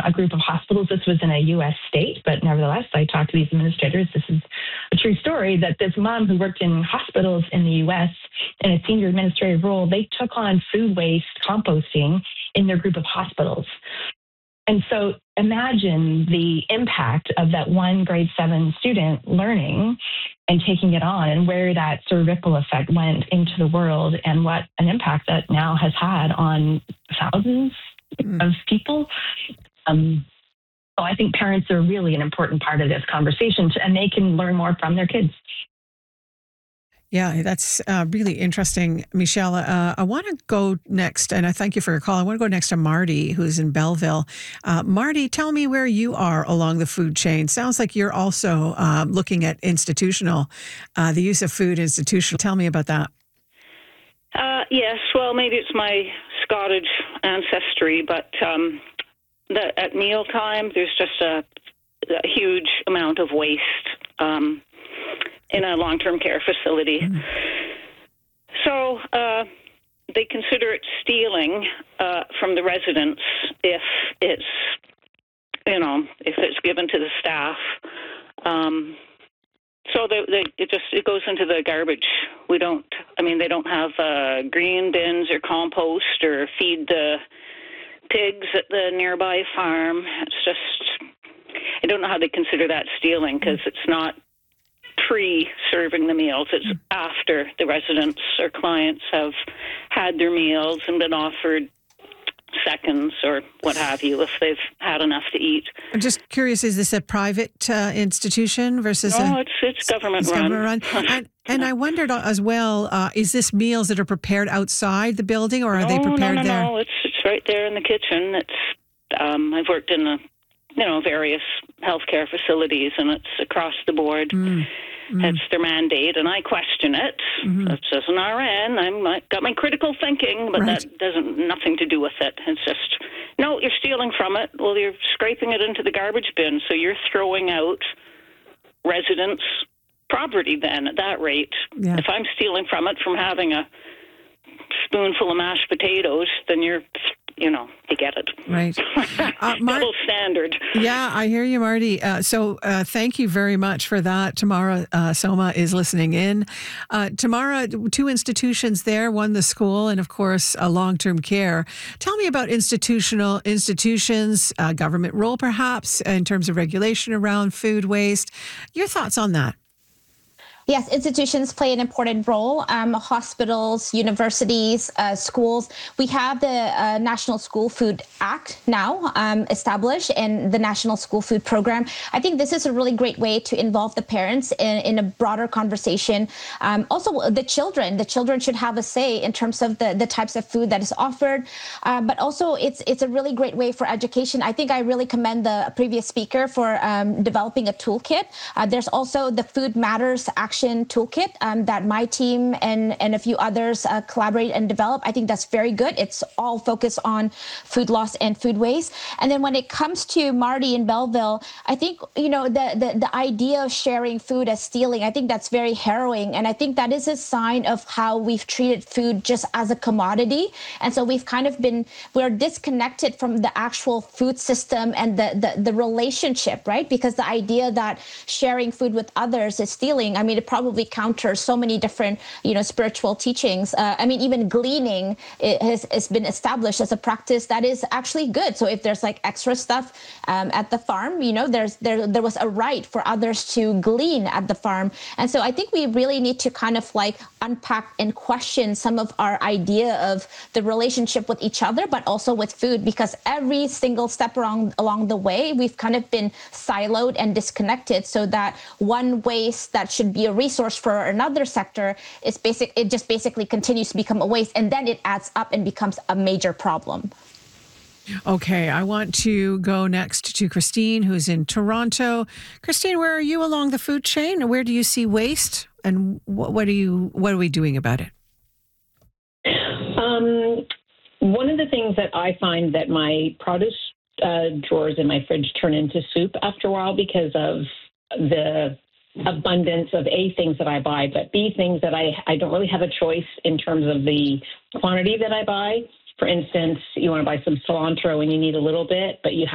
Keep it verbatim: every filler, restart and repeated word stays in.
a group of hospitals. This was in a U S state, but nevertheless, I talked to these administrators. This is a true story that this mom who worked in hospitals in the U S in a senior administrative role, they took on food waste composting in their group of hospitals. And so imagine the impact of that one grade seven student learning and taking it on, and where that sort of ripple effect went into the world, and what an impact that now has had on thousands mm. of people. Um, so I think parents are really an important part of this conversation, and they can learn more from their kids. Yeah, that's uh, really interesting, Michelle. Uh, I want to go next, and I thank you for your call. I want to go next to Marty, who's in Belleville. Uh, Marty, tell me where you are along the food chain. Sounds like you're also uh, looking at institutional, uh, the use of food institutional. Tell me about that. Uh, yes, well, maybe it's my Scottish ancestry, but um, the, at mealtime, there's just a, a huge amount of waste. Um, in a long-term care facility. Mm. So uh, they consider it stealing uh, from the residents if it's, you know, if it's given to the staff. Um, so they, they, it just it goes into the garbage. We don't, I mean, they don't have uh, green bins or compost or feed the pigs at the nearby farm. It's just, I don't know how they consider that stealing, because it's not pre-serving the meals. It's after the residents or clients have had their meals and been offered seconds or what have you, if they've had enough to eat. I'm just curious, is this a private uh, institution versus no, a... it's, it's government it's run. Government run. and, and I wondered as well, uh, is this meals that are prepared outside the building, or are no, they prepared no, no, there? No, it's, it's right there in the kitchen. It's um, I've worked in the you know, various healthcare facilities, and it's across the board. Mm, mm. It's their mandate, and I question it. Mm-hmm. It's as an R N, I'm I got my critical thinking, but right. that doesn't nothing to do with it. It's just, no, you're stealing from it. Well, you're scraping it into the garbage bin, so you're throwing out residents' property then at that rate. Yeah. If I'm stealing from it from having a spoonful of mashed potatoes, then you're... You know, you get it. Right. Uh, Mar- Double standard. Yeah, I hear you, Marty. Uh, so uh, thank you very much for that. Tamara uh, Soma is listening in. Uh, Tamara, two institutions there, one the school and, of course, a long-term care. Tell me about institutional institutions, uh, government role perhaps, in terms of regulation around food waste. Your thoughts on that? Yes, institutions play an important role. Um, hospitals, universities, uh, schools. We have the uh, National School Food Act now um, established, and the National School Food Program. I think this is a really great way to involve the parents in, in a broader conversation. Um, also, the children. The children should have a say in terms of the, the types of food that is offered. Uh, but also, it's it's a really great way for education. I think I really commend the previous speaker for um, developing a toolkit. Uh, there's also the Food Matters Act toolkit um, that my team and, and a few others uh, collaborate and develop. I think that's very good. It's all focused on food loss and food waste. And then when it comes to Marty in Belleville, I think, you know, the, the, the idea of sharing food as stealing, I think that's very harrowing. And I think that is a sign of how we've treated food just as a commodity. And so we've kind of been, we're disconnected from the actual food system and the, the, the relationship, right? Because the idea that sharing food with others is stealing, I mean, it probably counters so many different, you know, spiritual teachings. Uh, I mean, even gleaning it has, has been established as a practice that is actually good. So if there's like extra stuff um, at the farm, you know, there's there there was a right for others to glean at the farm. And so I think we really need to kind of like unpack and question some of our idea of the relationship with each other, but also with food, because every single step along along the way, we've kind of been siloed and disconnected, so that one waste that should be a resource for another sector is basic. It just basically continues to become a waste, and then it adds up and becomes a major problem. Okay, I want to go next to Christine, who's in Toronto. Christine, where are you along the food chain? Where do you see waste, and what, what are you? What are we doing about it? Um, one of the things that I find that my produce uh, drawers in my fridge turn into soup after a while because of the abundance of A, things that I buy, but B, things that I, I don't really have a choice in terms of the quantity that I buy. For instance, you want to buy some cilantro and you need a little bit, but you have